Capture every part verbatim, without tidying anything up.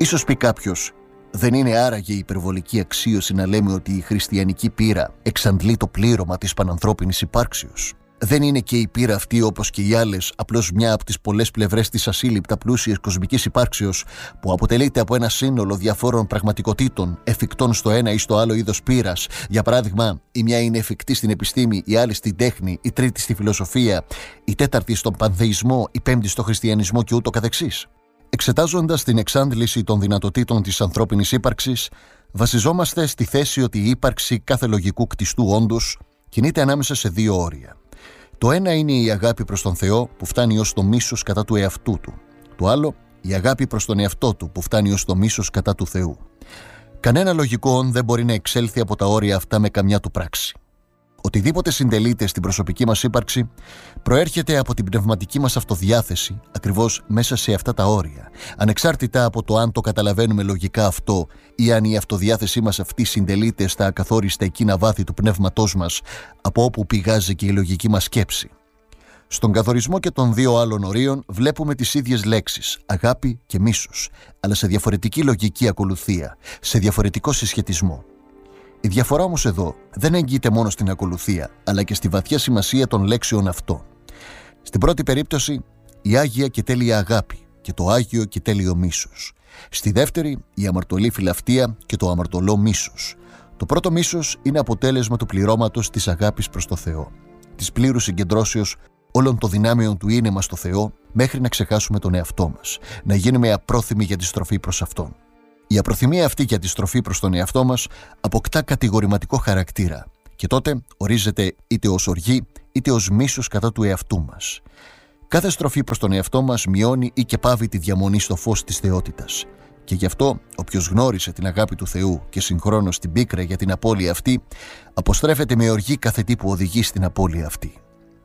Ίσως πει κάποιος, δεν είναι άραγε η υπερβολική αξίωση να λέμε ότι η χριστιανική πείρα εξαντλεί το πλήρωμα της πανανθρώπινης υπάρξεως? Δεν είναι και η πείρα αυτή, όπως και οι άλλες, απλώς μια από τις πολλές πλευρές της ασύλληπτα πλούσιας κοσμικής υπάρξεως, που αποτελείται από ένα σύνολο διαφόρων πραγματικοτήτων, εφικτών στο ένα ή στο άλλο είδος πείρας? Για παράδειγμα, η μια είναι εφικτή στην επιστήμη, η άλλη στην τέχνη, η τρίτη στη φιλοσοφία, η τέταρτη στον πανθεϊσμό, η πέμπτη στο χριστιανισμό και ούτω καθεξής. Εξετάζοντας την εξάντληση των δυνατοτήτων της ανθρώπινης ύπαρξης, βασιζόμαστε στη θέση ότι η ύπαρξη κάθε λογικού κτιστού όντως κινείται ανάμεσα σε δύο όρια. Το ένα είναι η αγάπη προς τον Θεό που φτάνει ως το μίσος κατά του εαυτού του. Το άλλο, η αγάπη προς τον εαυτό του που φτάνει ως το μίσος κατά του Θεού. Κανένα λογικό όν δεν μπορεί να εξέλθει από τα όρια αυτά με καμιά του πράξη. Οτιδήποτε συντελείται στην προσωπική μας ύπαρξη προέρχεται από την πνευματική μας αυτοδιάθεση ακριβώς μέσα σε αυτά τα όρια, ανεξάρτητα από το αν το καταλαβαίνουμε λογικά αυτό ή αν η αυτοδιάθεσή μας αυτή συντελείται στα ακαθόριστα εκείνα βάθη του πνεύματός μας, από όπου πηγάζει και η λογική μας σκέψη. Στον καθορισμό και των δύο άλλων ορίων βλέπουμε τις ίδιες λέξεις, αγάπη και μίσος, αλλά σε διαφορετική λογική ακολουθία, σε διαφορετικό συσχετισμό. Η διαφορά όμως εδώ δεν εγγύεται μόνο στην ακολουθία, αλλά και στη βαθιά σημασία των λέξεων αυτών. Στην πρώτη περίπτωση, η άγια και τέλεια αγάπη και το άγιο και τέλειο μίσος. Στη δεύτερη, η αμαρτωλή φιλαυτία και το αμαρτωλό μίσος. Το πρώτο μίσος είναι αποτέλεσμα του πληρώματος της αγάπης προς το Θεό, της πλήρους συγκεντρώσεως όλων των δυνάμεων του είναι μας στο Θεό, μέχρι να ξεχάσουμε τον εαυτό μας, να γίνουμε απρόθυμοι για τη στροφή προς Αυτόν. Η απροθυμία αυτή για τη στροφή προς τον εαυτό μας αποκτά κατηγορηματικό χαρακτήρα και τότε ορίζεται είτε ως οργή είτε ως μίσος κατά του εαυτού μας. Κάθε στροφή προς τον εαυτό μας μειώνει ή και πάβει τη διαμονή στο φως της θεότητας. Και γι' αυτό όποιος γνώρισε την αγάπη του Θεού και συγχρόνως την πίκρα για την απώλεια αυτή, αποστρέφεται με οργή κάθε τι που οδηγεί στην απώλεια αυτή.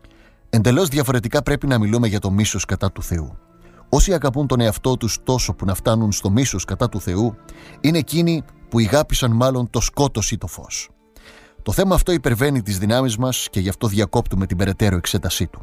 Εντελώς διαφορετικά πρέπει να μιλούμε για το μίσος κατά του Θεού. Όσοι αγαπούν τον εαυτό τους τόσο που να φτάνουν στο μίσος κατά του Θεού, είναι εκείνοι που ηγάπησαν μάλλον το σκότος ή το φως. Το θέμα αυτό υπερβαίνει τις δυνάμεις μας και γι' αυτό διακόπτουμε την περαιτέρω εξέτασή του.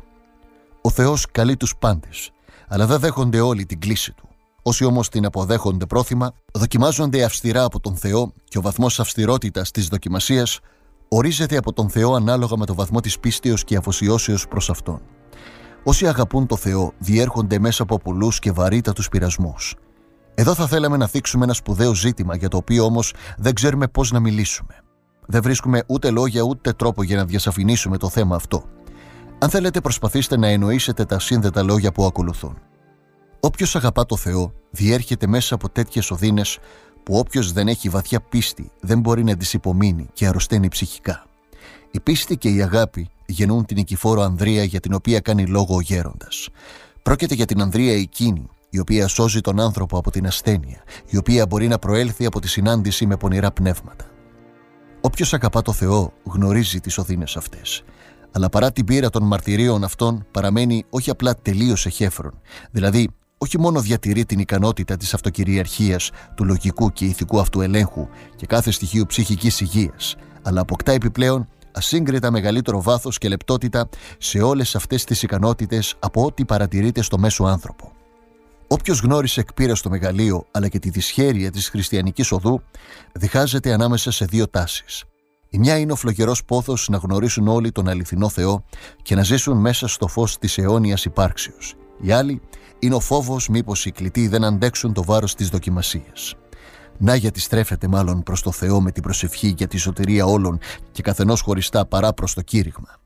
Ο Θεός καλεί τους πάντες, αλλά δεν δέχονται όλοι την κλίση του. Όσοι όμως την αποδέχονται πρόθυμα, δοκιμάζονται αυστηρά από τον Θεό και ο βαθμός αυστηρότητας της δοκιμασίας ορίζεται από τον Θεό ανάλογα με το βαθμό της πίστεως και αφοσιώσεως προς Αυτόν. Όσοι αγαπούν το Θεό διέρχονται μέσα από πολλούς και βαρύτατους πειρασμούς. Εδώ θα θέλαμε να θίξουμε ένα σπουδαίο ζήτημα για το οποίο όμως δεν ξέρουμε πώς να μιλήσουμε. Δεν βρίσκουμε ούτε λόγια ούτε τρόπο για να διασαφηνίσουμε το θέμα αυτό. Αν θέλετε, προσπαθήστε να εννοήσετε τα σύνδετα λόγια που ακολουθούν. Όποιος αγαπά το Θεό διέρχεται μέσα από τέτοιες οδύνες που όποιος δεν έχει βαθιά πίστη δεν μπορεί να τις υπομείνει και αρρωσταίνει ψυχικά. Η πίστη και η αγάπη γεννούν την νικηφόρο ανδρεία για την οποία κάνει λόγο ο γέροντας. Πρόκειται για την ανδρεία εκείνη, η οποία σώζει τον άνθρωπο από την ασθένεια, η οποία μπορεί να προέλθει από τη συνάντηση με πονηρά πνεύματα. Όποιος αγαπά το Θεό γνωρίζει τις οδύνες αυτές. Αλλά παρά την πείρα των μαρτυρίων αυτών παραμένει όχι απλά τελείως εχέφρον, δηλαδή όχι μόνο διατηρεί την ικανότητα της αυτοκυριαρχίας, του λογικού και ηθικού αυτοελέγχου και κάθε στοιχείο ψυχικής υγείας, αλλά αποκτά επιπλέον ασύγκριτα μεγαλύτερο βάθος και λεπτότητα σε όλες αυτές τις ικανότητες από ό,τι παρατηρείται στο μέσο άνθρωπο. Όποιος γνώρισε εκ πείρας το μεγαλείο αλλά και τη δυσχέρεια της χριστιανικής οδού, διχάζεται ανάμεσα σε δύο τάσεις. Η μια είναι ο φλογερός πόθος να γνωρίσουν όλοι τον αληθινό Θεό και να ζήσουν μέσα στο φως της αιώνιας υπάρξεως. Η άλλη είναι ο φόβος μήπως οι κλητοί δεν αντέξουν το βάρος της δοκιμασίας. Να γιατί στρέφεται μάλλον προς το Θεό με την προσευχή για τη σωτηρία όλων και καθενός χωριστά παρά προς το κήρυγμα.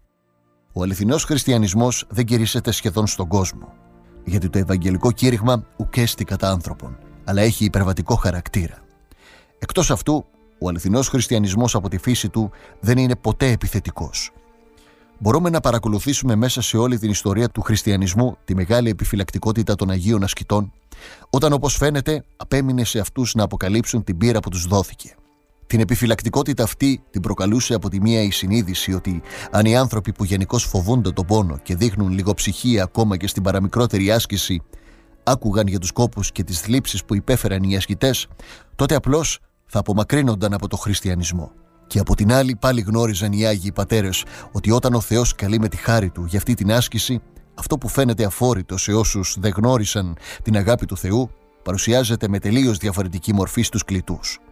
Ο αληθινός χριστιανισμός δεν κηρύσσεται σχεδόν στον κόσμο, γιατί το ευαγγελικό κήρυγμα ουκέστη κατά άνθρωπον, αλλά έχει υπερβατικό χαρακτήρα. Εκτός αυτού, ο αληθινός χριστιανισμός από τη φύση του δεν είναι ποτέ επιθετικός. Μπορούμε να παρακολουθήσουμε μέσα σε όλη την ιστορία του χριστιανισμού τη μεγάλη επιφυλακτικότητα των Αγίων Ασκητών, όταν όπως φαίνεται απέμεινε σε αυτούς να αποκαλύψουν την πείρα που τους δόθηκε. Την επιφυλακτικότητα αυτή την προκαλούσε από τη μία η συνείδηση ότι αν οι άνθρωποι που γενικώς φοβούνται τον πόνο και δείχνουν λιγοψυχία ακόμα και στην παραμικρότερη άσκηση άκουγαν για τους κόπους και τις θλίψεις που υπέφεραν οι ασκητές, τότε απλώς θα απομακρύνονταν από το χριστιανισμό. Και από την άλλη πάλι γνώριζαν οι Άγιοι Πατέρες ότι όταν ο Θεός καλεί με τη χάρη Του για αυτή την άσκηση, αυτό που φαίνεται αφόρητο σε όσους δεν γνώρισαν την αγάπη του Θεού, παρουσιάζεται με τελείως διαφορετική μορφή στους κλητούς.